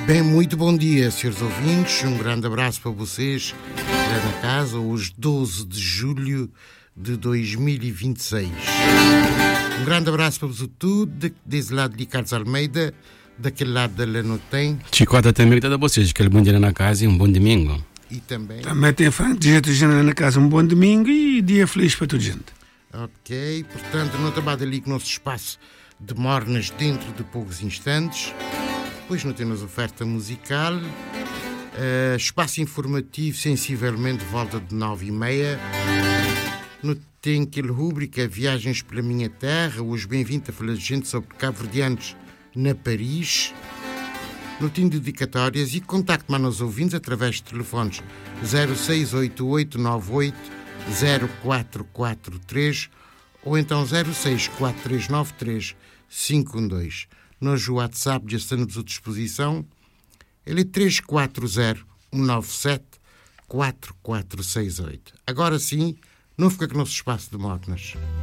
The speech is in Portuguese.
Bem, muito bom dia, senhores ouvintes. Um grande abraço para vocês lá na casa, hoje 12 de julho de 2026. Um grande abraço para você tudo, desse lado de Carlos Almeida, daquele lado da Lanotem. Chicota também está a vocês, que bom dia na casa e um bom domingo. E também tem Franco de gente na casa, um bom domingo e dia feliz para toda a gente. Ok, portanto, não trabalho ali com o nosso espaço de mornas dentro de poucos instantes. Depois não temos oferta musical, espaço informativo sensivelmente volta de 9h30. Não tem aquela rúbrica Viagens pela Minha Terra, hoje bem-vindo a falar de gente sobre cabo-verdianos na Paris. Não tem dedicatórias e contacte-me aos ouvintes através de telefones 0688980443 ou então 0643933512. Nós o WhatsApp já estamos à sua disposição. Ele é 340-197-4468. Agora sim, não fica com o nosso espaço de mornas.